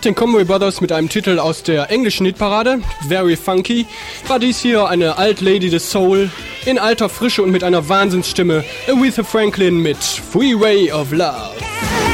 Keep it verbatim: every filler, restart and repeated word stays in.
den Conway Brothers mit einem Titel aus der englischen Hitparade, Very Funky, war dies hier eine Alt Lady des Soul, in alter Frische und mit einer Wahnsinnsstimme, Aretha Franklin mit Freeway of Love.